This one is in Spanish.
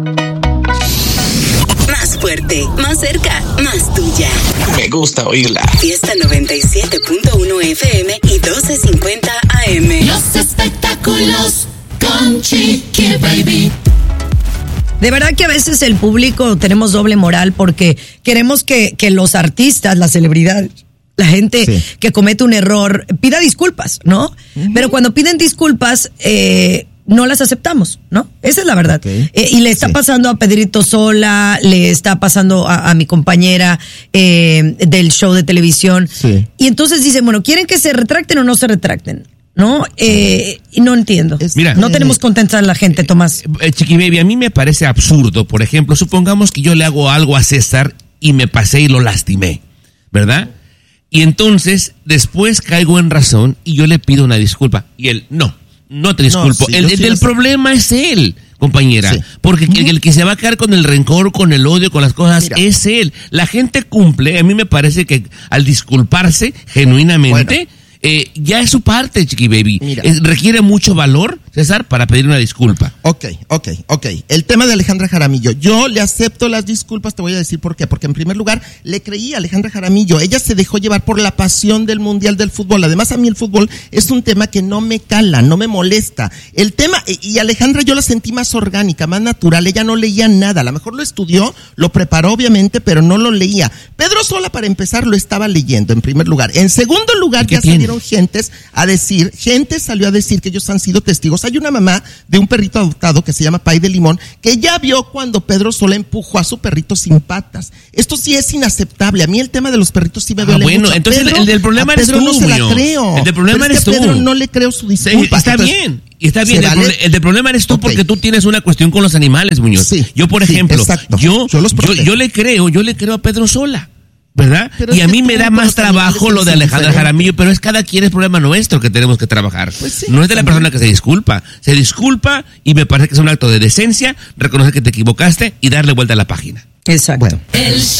Más fuerte, más cerca, más tuya. Me gusta oírla. Fiesta 97.1 FM y 1250 AM. Los espectáculos con Chiqui Baby. De verdad que a veces el público tenemos doble moral porque queremos que los artistas, las celebridades, la gente que comete un error pida disculpas, ¿no? Uh-huh. Pero cuando piden disculpas, no las aceptamos, ¿no? Esa es la verdad. Okay. Y le está pasando a Pedrito Sola, le está pasando a mi compañera del show de televisión. Sí. Y entonces dicen, bueno, ¿quieren que se retracten o no se retracten? ¿No? No entiendo. Mira, no tenemos contenta a la gente, Tomás. Chiqui Baby, a mí me parece absurdo. Por ejemplo, supongamos que yo le hago algo a César y me pasé y lo lastimé, ¿verdad? Y entonces, después caigo en razón y yo le pido una disculpa. Y él, no te disculpo. No, el problema es él, compañera. Sí. Porque el que se va a quedar con el rencor, con el odio, con las cosas, es él. La gente cumple. A mí me parece que al disculparse genuinamente... ya es su parte, Chiqui Baby. Requiere mucho valor, César, para pedir una disculpa. Ok. El tema de Alejandra Jaramillo. Yo le acepto las disculpas, te voy a decir por qué. Porque en primer lugar, le creí a Alejandra Jaramillo. Ella se dejó llevar por la pasión del Mundial del Fútbol. Además, a mí el fútbol es un tema que no me cala, no me molesta. El tema, y Alejandra yo la sentí más orgánica, más natural. Ella no leía nada. A lo mejor lo estudió, lo preparó obviamente, pero no lo leía. Pedro Sola, para empezar, lo estaba leyendo, en primer lugar. En segundo lugar, ya salieron gente salió a decir que ellos han sido testigos. Hay una mamá de un perrito adoptado que se llama Pay de Limón, que ya vio cuando Pedro Sola empujó a su perrito sin patas. Esto sí es inaceptable. A mí el tema de los perritos sí me duele mucho. Bueno, entonces Pedro, el del problema eres tú, no se la creo. El del problema eres tú. Pedro no le creo su disculpa. Está bien. El del problema eres tú porque tú tienes una cuestión con los animales, Muñoz. Sí, yo, por ejemplo, yo le creo a Pedro Sola. ¿Verdad? Pero y a mí me da más trabajo lo de Alejandra Jaramillo, pero es cada quien es problema nuestro que tenemos que trabajar. Pues sí, no es de la persona que se disculpa y me parece que es un acto de decencia reconocer que te equivocaste y darle vuelta a la página. Exacto. Bueno.